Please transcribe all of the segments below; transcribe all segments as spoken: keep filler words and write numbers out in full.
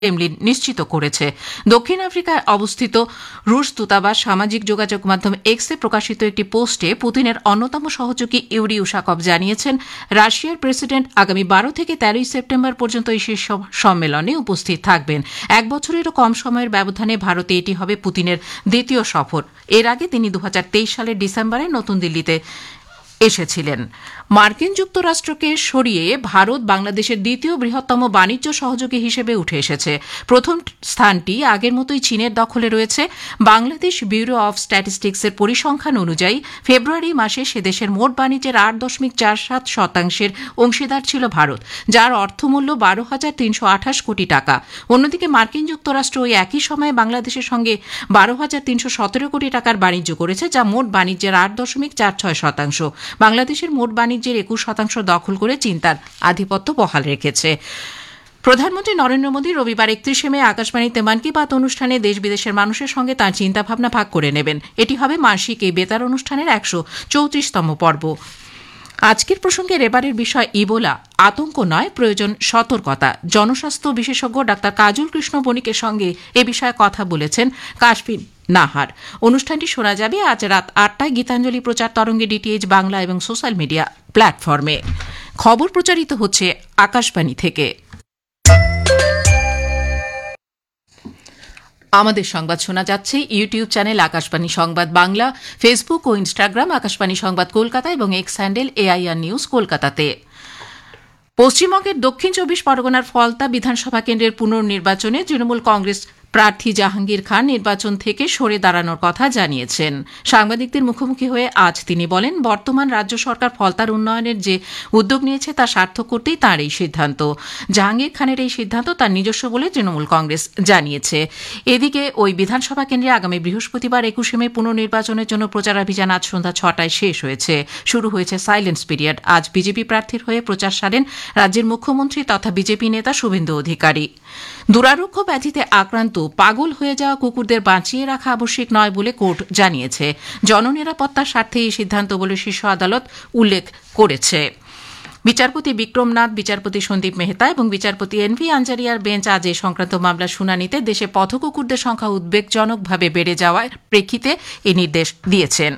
Kremlin নিশ্চিত করেছে। দক্ষিণ আফ্রিকায় অবস্থিত রুশ দূতাবাস সামাজিক যোগাযোগ মাধ্যম এক্সে প্রকাশিত একটি পোস্টে পুতিনের অন্যতম সহযোগী ইউরি উশাকভ জানিয়েছেন, রাশিয়ার প্রেসিডেন্ট আগামী বারো থেকে তেরোই সেপ্টেম্বর পর্যন্ত এই শীর্ষ সম্মেলনে উপস্থিত থাকবেন। এক বছরেরও কম সময়ের ব্যবধানে ভারতে এটি হবে পুতিনের দ্বিতীয় সফর। এর আগে তিনি দু হাজার তেইশ সালের ডিসেম্বরে নতুন দিল্লিতে এসেছিলেন। মার্কিন যুক্তরাষ্ট্রকে সরিয়ে ভারত বাংলাদেশের দ্বিতীয় বৃহত্তম বাণিজ্য সহযোগী হিসেবে উঠে এসেছে। প্রথম স্থানটি আগের মতোই চীনের দখলে রয়েছে। বাংলাদেশ ব্যুরো অব স্ট্যাটিস্টিক্সের পরিসংখ্যান অনুযায়ী ফেব্রুয়ারি মাসে সে দেশের মোট বাণিজ্যের আট দশমিক চার সাত শতাংশের অংশীদার ছিল ভারত, যার অর্থমূল্য বারো হাজার তিনশো আঠাশ কোটি টাকা। অন্যদিকে মার্কিন যুক্তরাষ্ট্র ওই একই সময়ে বাংলাদেশের সঙ্গে বারো হাজার তিনশো সতেরো কোটি টাকার বাণিজ্য করেছে, যা মোট বাণিজ্যের আট দশমিক চার ছয় শতাংশ। বাংলাদেশের মোট বাণিজ্যের একুশ শতাংশ দখল করে চীন তার আধিপত্য বহাল রেখেছে। প্রধানমন্ত্রী নরেন্দ্র মোদী রবিবার একত্রিশে মে আকাশবাণীতে মন কি বাত অনুষ্ঠানে দেশ বিদেশের মানুষের সঙ্গে তাঁর চিন্তাভাবনা ভাগ করে নেবেন। এটি হবে মাসিক এই বেতার অনুষ্ঠানের একশো চৌত্রিশতম পর্ব। আজকের প্রসঙ্গের এবারের বিষয় ইবোলা। আতঙ্ক নয়, প্রয়োজন সতর্কতা। জনস্বাস্থ্য বিশেষজ্ঞ ডাক্তার কাজল কৃষ্ণ বণিকের সঙ্গে এ বিষয়ে কথা বলেছেন কাশফিন নাহার। অনুষ্ঠানটি শোনা যাবে আজ রাত আটটায় গীতাঞ্জলি প্রচার তরঙ্গে, ডিটিএইচ বাংলা এবং সোশ্যাল মিডিয়া প্ল্যাটফর্মে। খবর প্রচারিত হচ্ছে আকাশবাণী থেকে। আমাদের সংবাদ শোনা যাচ্ছে ইউটিউব চ্যানেল আকাশবাণী সংবাদ বাংলা, ফেসবুক ও ইনস্টাগ্রাম আকাশবাণী সংবাদ কলকাতা এবং এক্স হ্যান্ডেল এআইআর নিউজ কলকাতাতে। পশ্চিমবঙ্গের দক্ষিণ চব্বিশ পরগনার ফলতা বিধানসভা কেন্দ্রের পুনর্নির্বাচনে তৃণমূল কংগ্রেস প্রার্থী জাহাঙ্গীর খান নির্বাচন থেকে সরে দাঁড়ানোর কথা জানিয়েছেন। সাংবাদিকদের মুখোমুখি হয়ে আজ তিনি বলেন, বর্তমান রাজ্য সরকার ফলতার উন্নয়নের যে উদ্যোগ নিয়েছে তা সার্থক করতেই তাঁর এই সিদ্ধান্ত। জাহাঙ্গীর খানের এই সিদ্ধান্ত তার নিজস্ব বলে তৃণমূল কংগ্রেস জানিয়েছে। এদিকে ওই বিধানসভা কেন্দ্রে আগামী বৃহস্পতিবার একুশে মে পুনর্নির্বাচনের জন্য প্রচারাভিযান আজ সন্ধ্যা ছটায় শেষ হয়েছে। শুরু হয়েছে সাইলেন্স পিরিয়ড। আজ বিজেপি প্রার্থীর হয়ে প্রচার সারেন রাজ্যের মুখ্যমন্ত্রী তথা বিজেপি নেতা শুভেন্দু অধিকারী। দুরারোগ্য ব্যাধিতে আক্রান্ত পাগল হয়ে যাওয়া কুকুরদের বাঁচিয়ে রাখা আবশ্যিক নয় বলে কোর্ট জানিয়েছে। জননিরাপত্তার স্বার্থে এই সিদ্ধান্ত বলে শীর্ষ আদালত উল্লেখ করেছে। বিচারপতি বিক্রমনাথ, বিচারপতি সন্দীপ মেহতা এবং বিচারপতি এন ভি আঞ্জারিয়ার বেঞ্চ আজ এ সংক্রান্ত মামলার শুনানিতে দেশে পথকুকুরদের সংখ্যা উদ্বেগজনকভাবে বেড়ে যাওয়ার প্রেক্ষিতে এই নির্দেশ দিয়েছেন।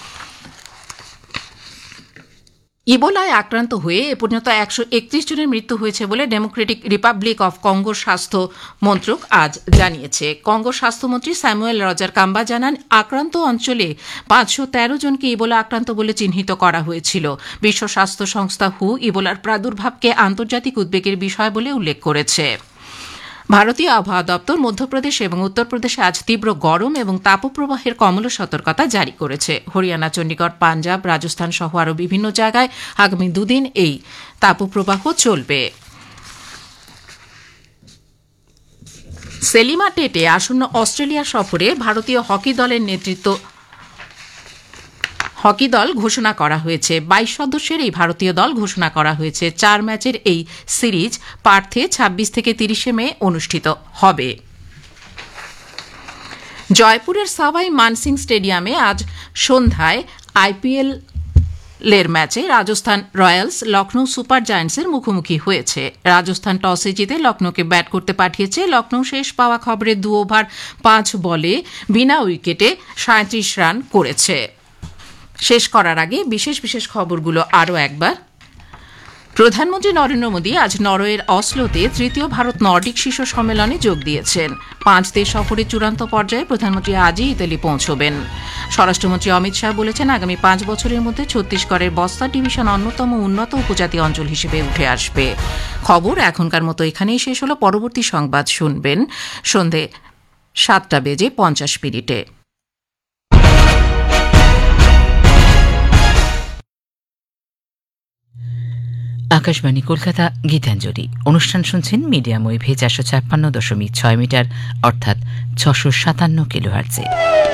ইবোলায় আক্রান্ত হয়ে এ পর্যন্ত একশো একত্রিশ জনের মৃত্যু হয়েছে বলে ডেমোক্রেটিক রিপাবলিক অব কঙ্গোর স্বাস্থ্য মন্ত্রক আজ জানিয়েছে। কঙ্গোর স্বাস্থ্যমন্ত্রী স্যামুয়েল রজার কাম্বা জানান, আক্রান্ত অঞ্চলে পাঁচশো তেরো জনকে ইবোলা আক্রান্ত বলে চিহ্নিত করা হয়েছিল। বিশ্ব স্বাস্থ্য সংস্থা হু ইবোলার প্রাদুর্ভাবকে আন্তর্জাতিক উদ্বেগের বিষয় বলে উল্লেখ করেছে। ভারতীয় আবহাওয়া দপ্তর মধ্যপ্রদেশ এবং উত্তরপ্রদেশে আজ তীব্র গরম এবং তাপপ্রবাহের কমল সতর্কতা জারি করেছে। হরিয়ানা, চণ্ডীগড়, পাঞ্জাব, রাজস্থান সহ আরও বিভিন্ন জায়গায় আগামী দুদিন এই তাপপ্রবাহ চলবে। সেলিমা টেটে আসন্ন অস্ট্রেলিয়া সফরে ভারতীয় হকি দলের নেতৃত্ব হকি দল ঘোষণা করা হয়েছে। বাইশ সদস্যের এই ভারতীয় দল ঘোষণা করা হয়েছে। চার ম্যাচের এই সিরিজ পার্থে ছাব্বিশ থেকে তিরিশে মে অনুষ্ঠিত হবে। জয়পুরের সাওয়াই মানসিং স্টেডিয়ামে আজ সন্ধ্যায় আইপিএল এর ম্যাচে রাজস্থান রয়্যালস লখনৌ সুপার জায়ান্টসের মুখোমুখি হয়েছে। রাজস্থান টসে জিতে লখনৌকে ব্যাট করতে পাঠিয়েছে। লখনৌ শেষ পাওয়া খবরে দু ওভার পাঁচ বলে বিনা উইকেটে সাঁত্রিশ রান করেছে। শেষ করার আগে বিশেষ বিশেষ খবরগুলো আরও একবার। প্রধানমন্ত্রী নরেন্দ্র মোদী আজ নরওয়ের অসলোতে তৃতীয় ভারত নর্ডিক শীর্ষ সম্মেলনে যোগ দিয়েছেন। পাঁচ দেশ সফরের চূড়ান্ত পর্যায়ে প্রধানমন্ত্রী আজই ইতালি পৌঁছবেন। স্বরাষ্ট্রমন্ত্রী অমিত শাহ বলেছেন, আগামী পাঁচ বছরের মধ্যে ছত্তিশগড়ের বস্তার ডিভিশন অন্যতম উন্নত উপজাতি অঞ্চল হিসেবে উঠে আসবে। খবর এখনকার মতো এখানেই শেষ হলো। পরবর্তী সংবাদ শুনবেন সন্ধে সাতটা বেজে পঞ্চাশ মিনিটে। আকাশবাণী কলকাতা, গীতাঞ্জলি অনুষ্ঠান শুনছেন মিডিয়াম ওয়েভে চারশো ছাপ্পান্ন দশমিক ছয় মিটার অর্থাৎ ছশো সাতান্ন কিলোহার্টজে।